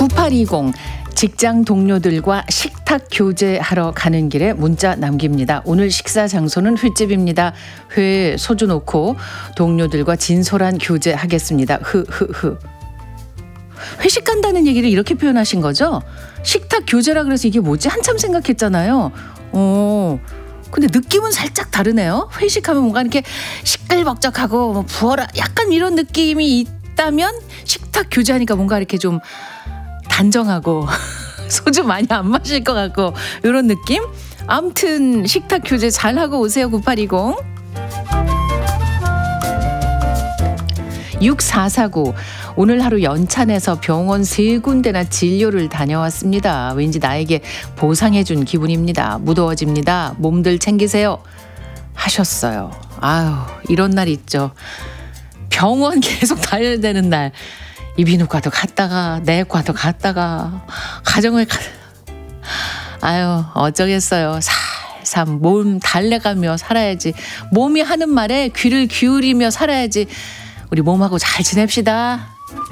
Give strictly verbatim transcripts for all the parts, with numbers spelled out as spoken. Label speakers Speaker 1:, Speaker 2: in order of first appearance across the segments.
Speaker 1: 구팔이공 직장 동료들과 식탁 교제하러 가는 길에 문자 남깁니다. 오늘 식사 장소는 횟집입니다. 회에 소주 놓고 동료들과 진솔한 교제하겠습니다. 흐흐흐. 회식 간다는 얘기를 이렇게 표현하신 거죠? 식탁 교제라 그래서 이게 뭐지? 한참 생각했잖아요. 어, 근데 느낌은 살짝 다르네요. 회식하면 뭔가 이렇게 시끌벅적하고 뭐 부어라 약간 이런 느낌이 있다면 식탁 교제하니까 뭔가 이렇게 좀 단정하고 소주 많이 안 마실 것 같고 이런 느낌? 아무튼 식탁 교제 잘하고 오세요. 구팔이공. 육사사구 오늘 하루 연찬에서 병원 세 군데나 진료를 다녀왔습니다. 왠지 나에게 보상해준 기분입니다. 무더워집니다. 몸들 챙기세요 하셨어요. 아유, 이런 날 있죠. 병원 계속 다녀야 되는 날. 이비인후과도 갔다가 내과도 갔다가 가정을 가... 아유, 어쩌겠어요. 살삼 몸 달래가며 살아야지. 몸이 하는 말에 귀를 기울이며 살아야지. 우리 몸하고 잘 지냅시다.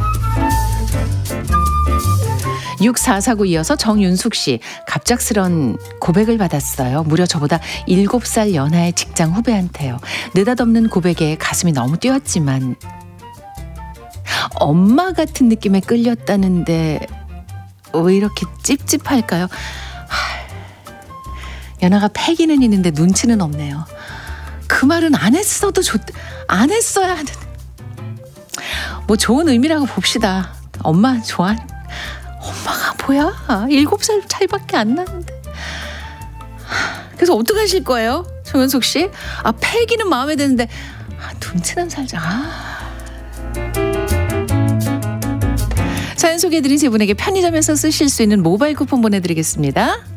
Speaker 1: 육사사구 이어서 정윤숙 씨 갑작스런 고백을 받았어요. 무려 저보다 일곱 살 연하의 직장 후배한테요. 느닷없는 고백에 가슴이 너무 뛰었지만 엄마 같은 느낌에 끌렸다는데 왜 이렇게 찝찝할까요? 연하가 패기는 있는데 눈치는 없네요. 그 말은 안 했어도 좋, 안 했어야 하는 뭐 좋은 의미라고 봅시다. 엄마 좋아. 엄마가 뭐야? 일곱 살 차이밖에 안 나는데. 그래서 어떡하실 거예요? 정연숙 씨? 아, 패기는 마음에 드는데 아, 눈치는 살자. 아. 사연 소개해드린 세 분에게 편의점에서 쓰실 수 있는 모바일 쿠폰 보내드리겠습니다.